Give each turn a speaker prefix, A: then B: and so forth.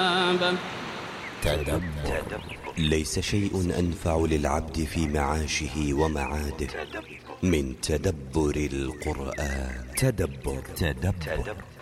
A: تدبر. ليس شيء أنفع للعبد في معاشه ومعاده من تدبر القرآن. تدبر.